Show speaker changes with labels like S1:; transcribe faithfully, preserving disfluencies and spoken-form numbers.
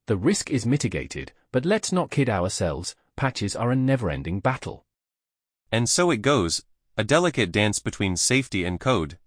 S1: The risk is mitigated, but let's not kid ourselves, patches are a never-ending battle.
S2: And so it goes, a delicate dance between safety and code,